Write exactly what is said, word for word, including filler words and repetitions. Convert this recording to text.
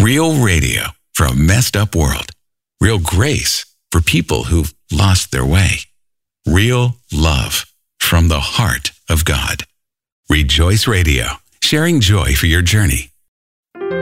Real radio for a messed up world. Real grace for people who've lost their way. Real love from the heart of God. Rejoice Radio, sharing joy for your journey.